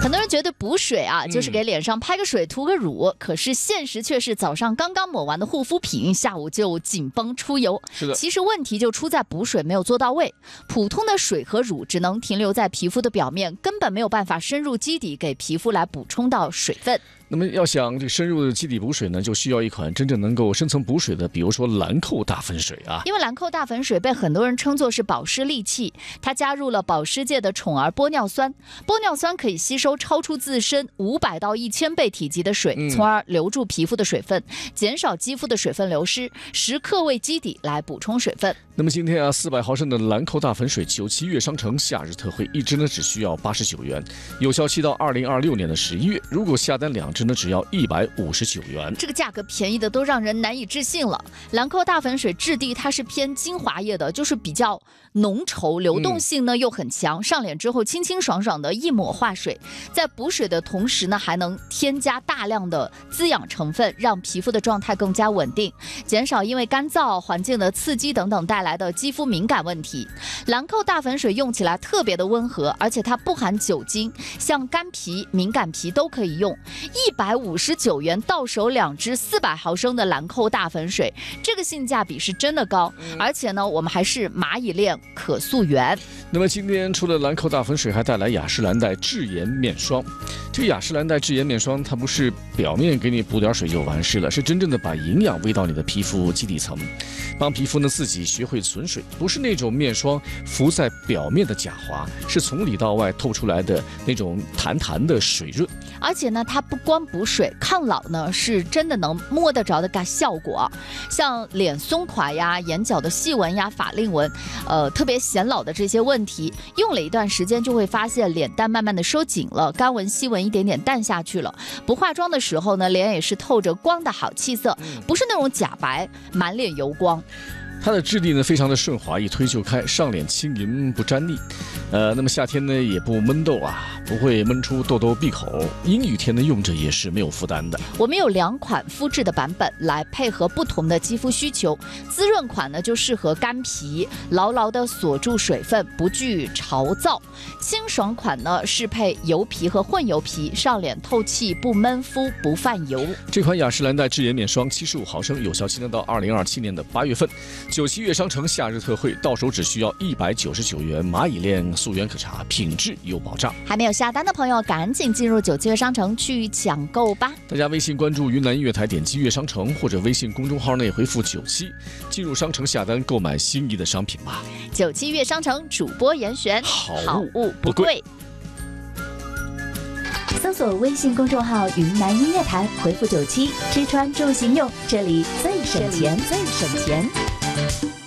很多人觉得补水啊，就是给脸上拍个水涂个乳，可是现实却是早上刚刚抹完的护肤品，下午就紧绷出油。 是的， 其实问题就出在补水没有做到位，普通的水和乳只能停留在皮肤的表面，根本没有办法深入基底，给皮肤来补充到水分。 那么要想这深入的基底补水呢，就需要一款真正能够深层补水的，比如说兰蔻大粉水啊。 因为兰蔻大粉水被很多人称作是保湿利器，它加入了保湿界的宠儿玻尿酸。玻尿酸可以吸收超出自身500到1000倍体积的水，从而留住皮肤的水分，减少肌肤的水分流失，时刻为基底来补充水分。 那么今天啊，400毫升的兰蔻大粉水97月商城夏日特惠，一支呢只需要89元，有效期到2026年的11月。如果下单2支呢，只要159元。 这个价格便宜的都让人难以置信了。兰蔻大粉水质地它是偏精华液的，就是比较浓稠，流动性呢又很强，上脸之后清清爽爽的一抹化水，在补水的同时呢，还能添加大量的滋养成分，让皮肤的状态更加稳定，减少因为干燥、环境的刺激等等带来的肌肤敏感问题。兰蔻大粉水用起来特别的温和，而且它不含酒精，像干皮、敏感皮都可以用。159元到手2支400毫升的兰蔻大粉水，这个性价比是真的高，而且呢，我们还是蚂蚁链可溯源。 那么今天除了兰蔻大粉水，还带来雅诗兰黛智颜面霜。这个雅诗兰黛智颜面霜，它不是表面给你补点水就完事了，是真正的把营养喂到你的皮肤基底层，帮皮肤呢自己学会存水，不是那种面霜浮在表面的假滑，是从里到外透出来的那种弹弹的水润。 而且呢，它不光补水，抗老呢是真的能摸得着的效果。像脸松垮呀、眼角的细纹呀、法令纹，特别显老的这些问题，用了一段时间就会发现脸蛋慢慢的收紧了，干纹细纹一点点淡下去了。不化妆的时候呢，脸也是透着光的好气色，不是那种假白，满脸油光。 它的质地呢非常的顺滑，一推就开，上脸轻盈不粘腻。那么夏天呢也不闷痘啊，不会闷出痘痘闭口。阴雨天呢用着也是没有负担的。 我们有2款肤质的版本来配合不同的肌肤需求。滋润款呢就适合干皮，牢牢的锁住水分，不惧潮燥。清爽款呢适配油皮和混油皮，上脸透气不闷肤不泛油。 这款雅诗兰黛智颜面霜75毫升，有效期呢到2027年的8月份。97月商城夏日特惠，到手只需要199元，蚂蚁链溯源可查，品质有保障。 还没有下单的朋友，赶紧进入97月商城去抢购吧！ 大家微信关注云南音乐台，点击月商城，或者微信公众号内回复97，进入商城下单购买心仪的商品吧。 97月商城主播严选， 好物不贵。 搜索微信公众号云南音乐台，回复97，吃穿住行用，这里最省钱，最省钱。